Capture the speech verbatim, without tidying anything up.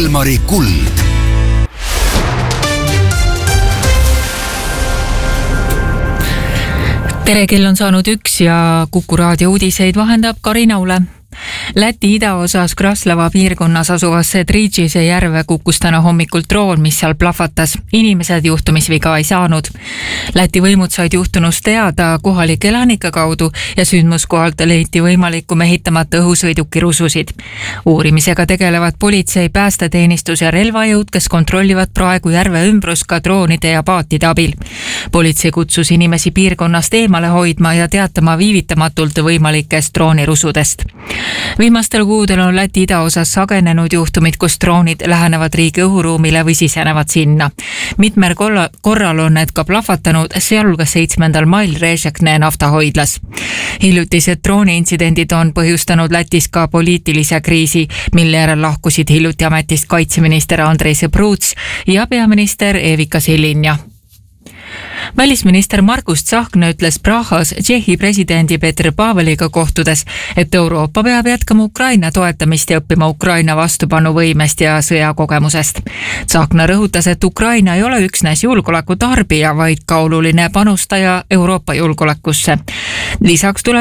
Elmari kuld. Tere, kell on saanud üks ja Kuku raadio uudiseid vahendab Karina Ule. Läti idaosas Kraslava piirkonnas asuvasse Triidžise järve kukkus täna hommikul droon, mis seal plahvatas. Inimesed juhtumisviga ei saanud. Läti võimud said juhtunust teada kohalike elanike kaudu ja sündmuskohalt leiti võimalikku mehitamata õhusõiduki rususid. Uurimisega tegelevad politsei, päästeteenistus ja relvajõud, kes kontrollivad praegu järve ümbrus ka droonide ja paatide abil. Politsei kutsus inimesi piirkonnast eemale hoidma ja teatama viivitamatult võimalikest droonirusudest. Viimastel kuudel on Läti idaosas sagenenud juhtumid, kus droonid lähenevad riigi õhuruumile või sisenevad sinna. Mitmer korral on need ka plahvatanud, sealhulgas seitsmendal mail Režekne naftahoidlas. Hiljutised drooniintsidendid on põhjustanud Lätis ka poliitilise kriisi, mille järel lahkusid hiljuti ametist kaitseminister Andrei Sõbruts ja peaminister Evika Silinja. Välisminister Margus Tsahkna ütles Prahas Tšehhi presidendi Petr Paveliga kohtudes, et Euroopa peab jätkama Ukraina toetamist ja õppima Ukraina vastupanuvõimest ja sõjakogemusest. Tsahkna rõhutas, et Ukraina ei ole üksnes julgeoleku tarbija, vaid ka oluline panustaja Euroopa julgeolekusse. Lisaks tuleb